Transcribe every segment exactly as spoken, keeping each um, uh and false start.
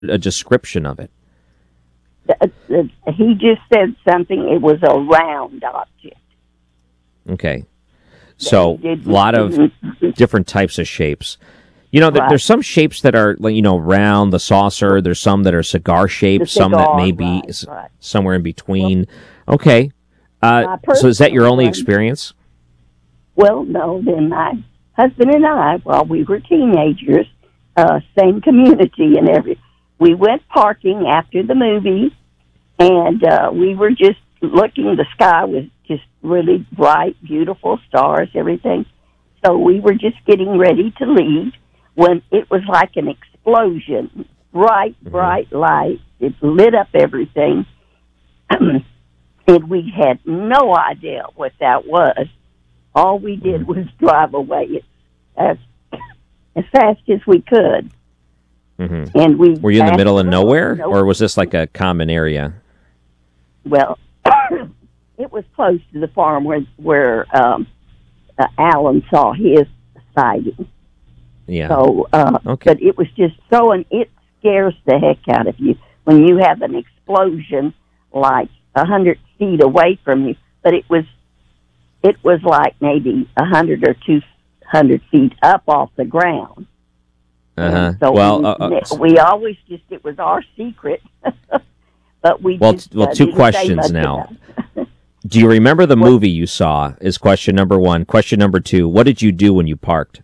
a description of it? Uh, uh, He just said something. It was a round object. Okay. So a lot of different types of shapes. You know, Right. there's some shapes that are, like, you know, round, the saucer. There's some that are cigar shaped, The some that cigar, may be right, s- right. somewhere in between. Okay. Uh, My so is that your personal only one- experience? Well, no, then my husband and I, while we were teenagers, uh, same community and every, we went parking after the movie, and uh, we were just looking. The sky was just really bright, beautiful stars, everything. So we were just getting ready to leave when it was like an explosion, bright, Mm-hmm. bright light. It lit up everything, and we had no idea what that was. All we did was drive away as as fast as we could. Mm-hmm. And we Were you in the passed middle of the- nowhere, no- or was this like a common area? Well, it was close to the farm where where um, uh, Alan saw his sighting. Yeah. So, uh, Okay. but it was just so, and it scares the heck out of you when you have an explosion like a hundred feet away from you. But it was, it was like maybe a hundred or two hundred feet up off the ground. Uh-huh. And So Well, we, uh, uh, we always just, it was our secret. But we Well, just, t- well, uh, two didn't say questions much now. about it. do you remember the movie you saw? Is question number one. Question number two. What did you do when you parked?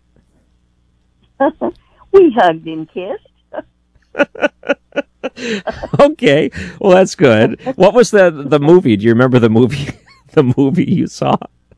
We hugged and kissed. Okay. Well, that's good. What was the the movie? Do you remember the movie? The movie you saw?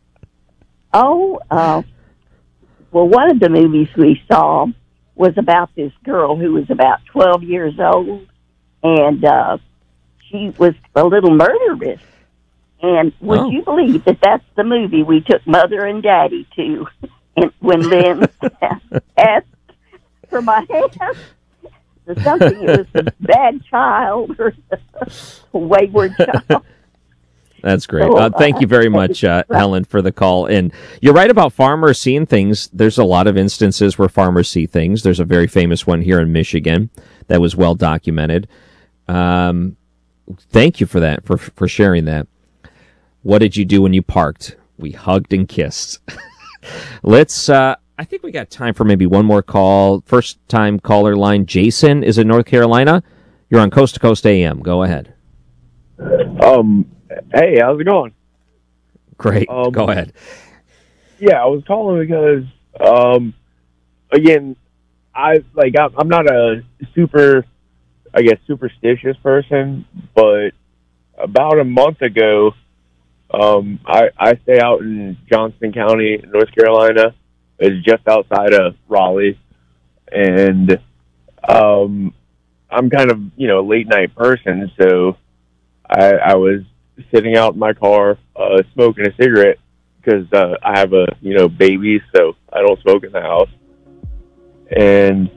Oh, uh, well, one of the movies we saw was about this girl who was about twelve years old, and uh, she was a little murderous. And would Oh. you believe that that's the movie we took Mother and Daddy to? And when Lynn asked for my hand, or something, it was the bad child or the wayward child. That's great. So, Uh, thank you very much, uh, Helen, for the call. And you're right about farmers seeing things. There's a lot of instances where farmers see things. There's a very famous one here in Michigan that was well documented. Um, thank you for that, for for sharing that. What did you do when you parked? We hugged and kissed. Let's, uh, I think we got time for maybe one more call. First time caller line. Jason is in North Carolina. You're on Coast to Coast A M. Go ahead. Um, hey, how's it going? Great. Um, Go ahead. Yeah, I was calling because, um, again, I like I'm I'm not a super, I guess, superstitious person, but about a month ago, um, I I stay out in Johnston County, North Carolina. It's just outside of Raleigh, and um, I'm kind of you know a late night person, so I, I was sitting out in my car uh, smoking a cigarette because uh, I have a you know baby, so I don't smoke in the house. And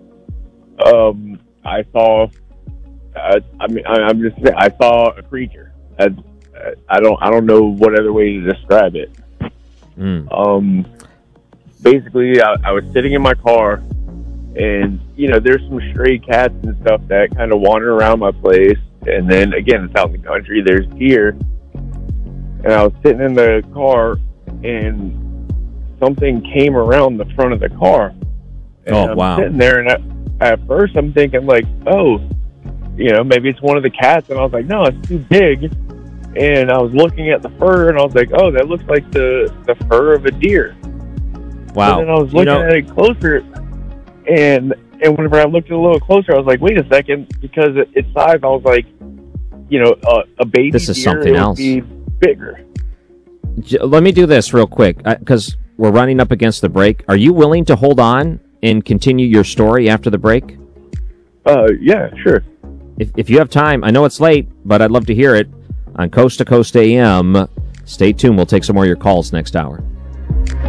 um, I saw, uh, I mean, I, I'm just I saw a creature. I, I don't I don't know what other way to describe it. Mm. Um, basically, I, I was sitting in my car, and you know, there's some stray cats and stuff that kind of wander around my place. And then again, it's out in the country. There's deer, and I was sitting in the car, and something came around the front of the car. And Oh, I'm wow. Sitting there, and I, at first I'm thinking like, oh, you know, maybe it's one of the cats. And I was like, no, it's too big. And I was looking at the fur, and I was like, oh, that looks like the the fur of a deer. Wow. And then I was You looking know- at it closer, and and whenever I looked a little closer, I was like, wait a second, because it, its size, I was like, you know, a, a baby This is deer, something it would else. be bigger. J- Let me do this real quick because we're running up against the break. Are you willing to hold on and continue your story after the break? Uh, yeah, sure. If, if you have time, I know it's late, but I'd love to hear it on Coast to Coast A M. Stay tuned. We'll take some more of your calls next hour.